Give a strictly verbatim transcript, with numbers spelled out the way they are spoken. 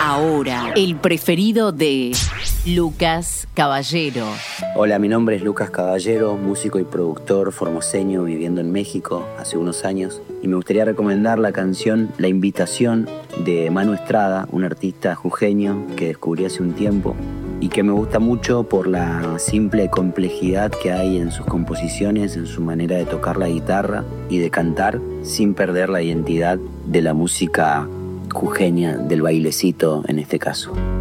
Ahora, el preferido de Lucas Caballero. Hola, mi nombre es Lucas Caballero, músico y productor formoseño viviendo en México hace unos años. Y me gustaría recomendar la canción La Invitación de Manu Estrada, un artista jujeño que descubrí hace un tiempo y que me gusta mucho por la simple complejidad que hay en sus composiciones, en su manera de tocar la guitarra y de cantar sin perder la identidad de la música jujeña, del bailecito en este caso.